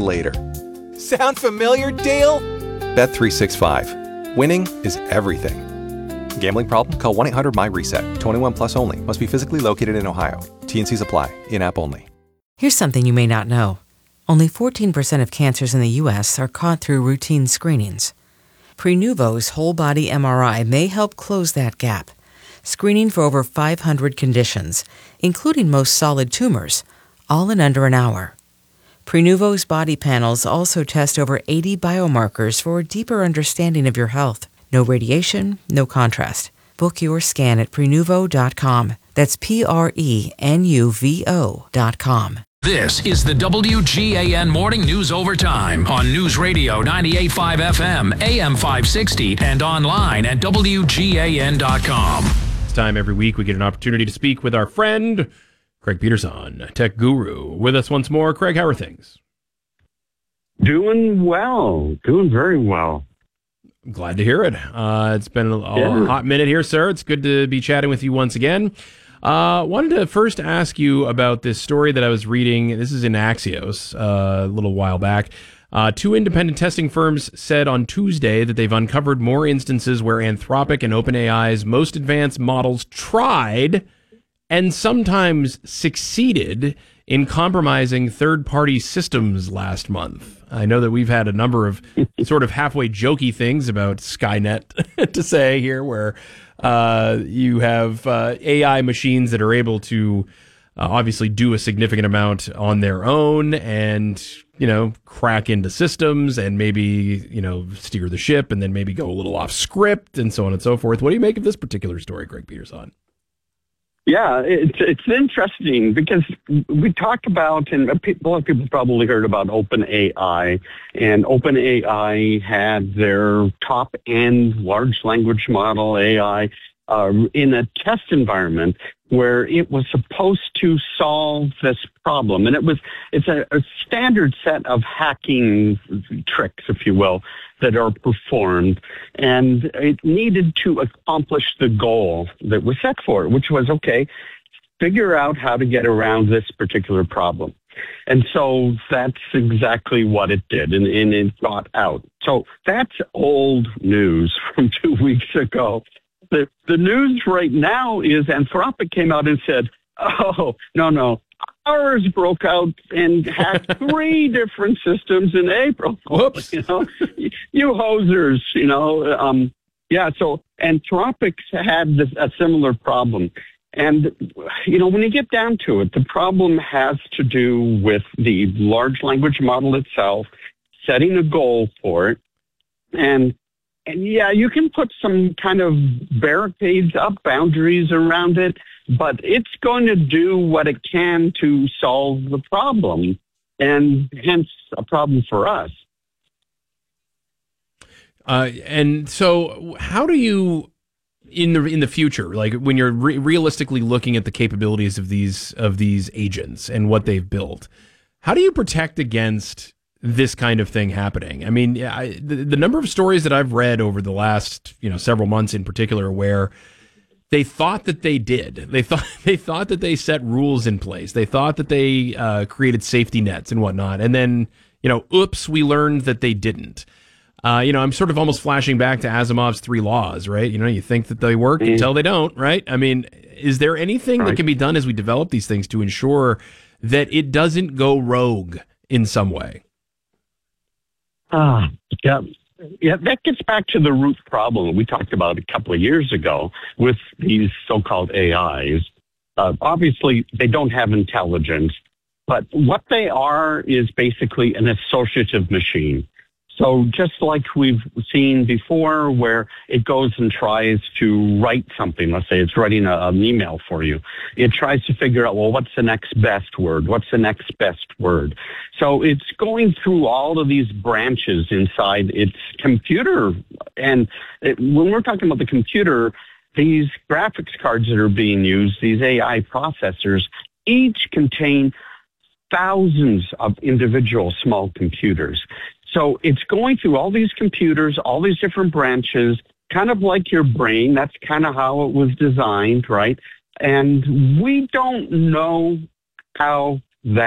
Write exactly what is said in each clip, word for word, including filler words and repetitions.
later. Sound familiar, Dale? Bet three sixty-five. Winning is everything. Gambling problem? Call one eight hundred my reset. twenty-one plus only. Must be physically located in Ohio. T N Cs apply. In-app only. Here's something you may not know. Only fourteen percent of cancers in the U S are caught through routine screenings. Prenuvo's whole-body M R I may help close that gap, screening for over five hundred conditions, including most solid tumors, all in under an hour. Prenuvo's body panels also test over eighty biomarkers for a deeper understanding of your health. No radiation, no contrast. Book your scan at Prenuvo dot com. That's P R E N U V O dot com. This is the W G A N Morning News Overtime on News Radio ninety-eight point five F M, A M five sixty, and online at W G A N dot com. This time every week we get an opportunity to speak with our friend, Craig Peterson, tech guru. With us once more. Craig, how are things? Doing well. Doing very well. I'm glad to hear it. Uh, it's been a, a yeah. hot minute here, sir. It's good to be chatting with you once again. Uh, wanted to first ask you about this story that I was reading. This is in Axios uh, a little while back. Uh, two independent testing firms said on Tuesday that they've uncovered more instances where Anthropic and OpenAI's most advanced models tried and sometimes succeeded in compromising third-party systems last month. I know that we've had a number of sort of halfway jokey things about Skynet to say here, where uh, you have uh, A I machines that are able to uh, obviously do a significant amount on their own and, you know, crack into systems and maybe, you know, steer the ship and then maybe go a little off script and so on and so forth. What do you make of this particular story, Craig Peterson? Yeah, it's it's interesting because we talked about, and a lot of people probably heard about OpenAI, and OpenAI had their top-end large language model A I uh, in a test environment where it was supposed to solve this problem, and it was it's a, a standard set of hacking tricks, if you will, that are performed, and it needed to accomplish the goal that was set for it, which was, okay, figure out how to get around this particular problem. And so that's exactly what it did, and, and it got out. So that's old news from two weeks ago. The, the news right now is Anthropic came out and said, oh, no, no, ours broke out and hacked three different systems in April. Whoops. You know, you hosers, you know. Um, yeah, so Anthropic had this, a similar problem. And, you know, when you get down to it, the problem has to do with the large language model itself, setting a goal for it, and And yeah, you can put some kind of barricades up, boundaries around it, but it's going to do what it can to solve the problem, and hence a problem for us. Uh, and so how do you, in the in the future, like when you're re- realistically looking at the capabilities of these of these agents and what they've built, how do you protect against this kind of thing happening? I mean, I, the, the number of stories that I've read over the last, you know, several months in particular, where they thought that they did, they thought they thought that they set rules in place, they thought that they uh, created safety nets and whatnot, and then, you know, oops, we learned that they didn't. Uh, you know, I'm sort of almost flashing back to Asimov's three laws, right? You know, you think that they work mm. until they don't, right? I mean, is there anything right. that can be done as we develop these things to ensure that it doesn't go rogue in some way? Ah, yeah. Yeah, that gets back to the root problem we talked about a couple of years ago with these so-called A Is. Uh, obviously, they don't have intelligence, but what they are is basically an associative machine. So just like we've seen before, where it goes and tries to write something, let's say it's writing a, an email for you, it tries to figure out, well, what's the next best word? What's the next best word? So it's going through all of these branches inside its computer. And it, when we're talking about the computer, these graphics cards that are being used, these A I processors, each contain thousands of individual small computers. So it's going through all these computers, all these different branches, kind of like your brain. That's kind of how it was designed, right? And we don't know how that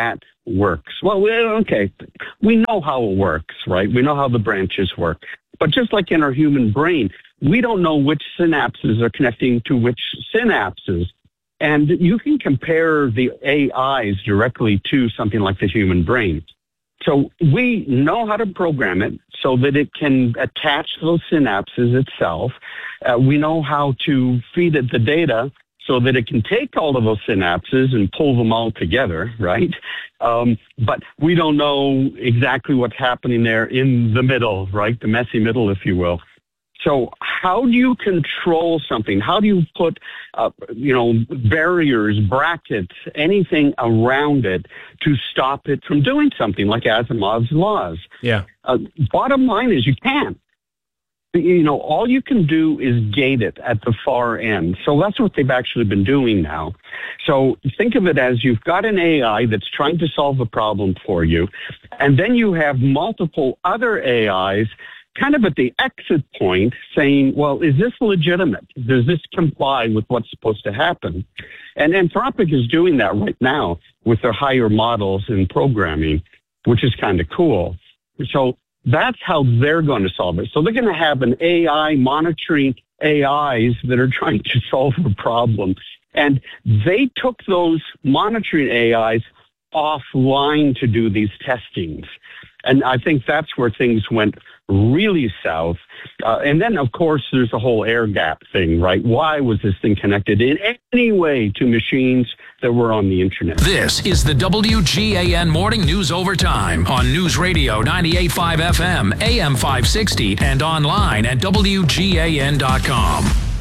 works. Well, we- okay, we know how it works, right? We know how the branches work. But just like in our human brain, we don't know which synapses are connecting to which synapses. And you can compare the A Is directly to something like the human brain. So we know how to program it so that it can attach those synapses itself. Uh, we know how to feed it the data so that it can take all of those synapses and pull them all together, right? Um, but we don't know exactly what's happening there in the middle, right? The messy middle, if you will. So how do you control something? How do you put, uh, you know, barriers, brackets, anything around it to stop it from doing something like Asimov's laws? Yeah. Uh, bottom line is you can't. You know, all you can do is gate it at the far end. So that's what they've actually been doing now. So think of it as you've got an A I that's trying to solve a problem for you, and then you have multiple other A Is kind of at the exit point saying, well, is this legitimate? Does this comply with what's supposed to happen? And Anthropic is doing that right now with their higher models in programming, which is kind of cool. So that's how they're going to solve it. So they're going to have an A I monitoring A Is that are trying to solve a problem. And they took those monitoring A Is offline to do these testings. And I think that's where things went really south. Uh, and then, of course, there's the whole air gap thing, right? Why was this thing connected in any way to machines that were on the internet? This is the W G A N Morning News Overtime on News Radio ninety-eight point five F M, A M five sixty, and online at W G A N dot com.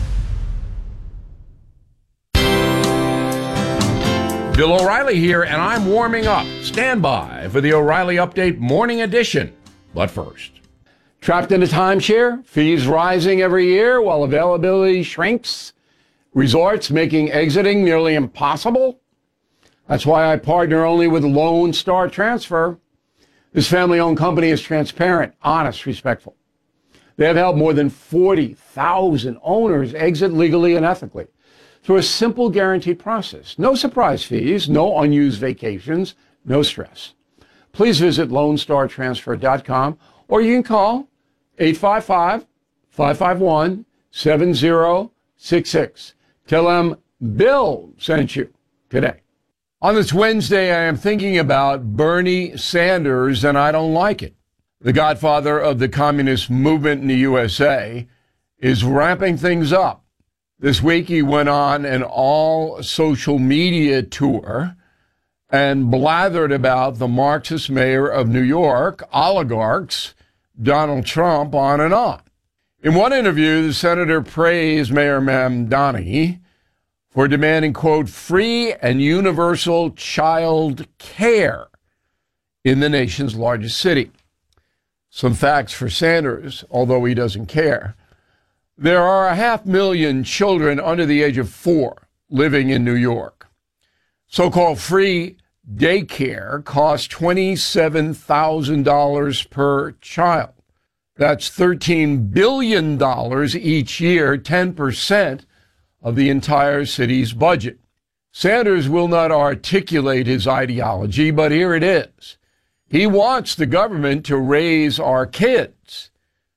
Bill O'Reilly here, and I'm warming up. Stand by for the O'Reilly Update Morning Edition. But first, trapped in a timeshare, fees rising every year while availability shrinks, resorts making exiting nearly impossible? That's why I partner only with Lone Star Transfer. This family-owned company is transparent, honest, respectful. They have helped more than forty thousand owners exit legally and ethically through a simple guaranteed process. No surprise fees, no unused vacations, no stress. Please visit lone star transfer dot com or you can call eight five five, five five one, seven zero six six. Tell them Bill sent you today. On this Wednesday, I am thinking about Bernie Sanders, and I don't like it. The godfather of the communist movement in the U S A is ramping things up. This week, he went on an all social media tour and blathered about the Marxist mayor of New York, oligarchs, Donald Trump, on and on. In one interview, the senator praised Mayor Mamdani for demanding, quote, free and universal child care in the nation's largest city. Some facts for Sanders, although he doesn't care. There are a half million children under the age of four living in New York. So-called free daycare costs twenty-seven thousand dollars per child. That's thirteen billion dollars each year, ten percent of the entire city's budget. Sanders will not articulate his ideology, but here it is. He wants the government to raise our kids.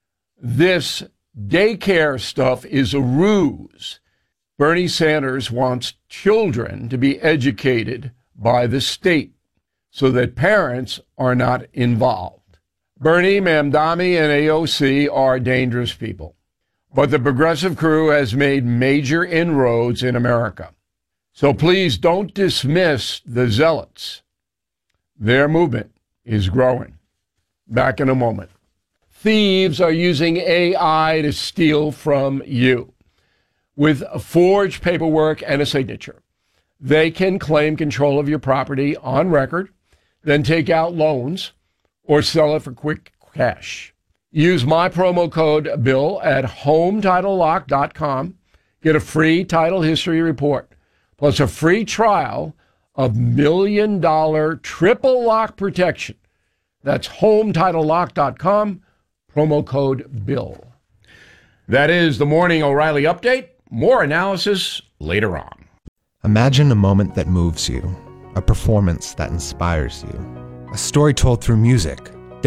This daycare stuff is a ruse. Bernie Sanders wants children to be educated by the state so that parents are not involved. Bernie, Mamdani, and A O C are dangerous people, but the progressive crew has made major inroads in America. So please don't dismiss the zealots. Their movement is growing. Back in a moment. Thieves are using A I to steal from you. With a forged paperwork and a signature, they can claim control of your property on record, then take out loans or sell it for quick cash. Use my promo code BILL at home title lock dot com. Get a free title history report, plus a free trial of million dollar triple lock protection. That's home title lock dot com. Promo code BILL. That is the Morning O'Reilly Update. More analysis later on. Imagine a moment that moves you. a performance that inspires you, a story told through music,